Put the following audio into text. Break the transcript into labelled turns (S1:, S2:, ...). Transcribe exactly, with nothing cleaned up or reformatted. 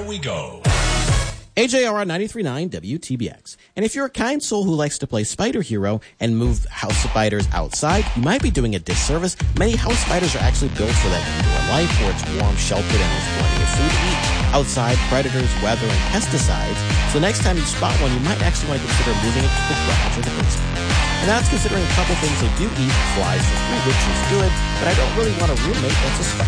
S1: we go.
S2: A J R R ninety-three point nine W T B X. And if you're a kind soul who likes to play Spider Hero and move house spiders outside, you might be doing a disservice. Many house spiders are actually built for that indoor life where it's warm, sheltered, and there's plenty of food to eat. Outside, predators, weather, and pesticides. So next time you spot one, you might actually want to consider moving it to the garage or the basement. And that's considering a couple things they do eat, flies for food, which is good, but I don't really want a roommate that's a spider.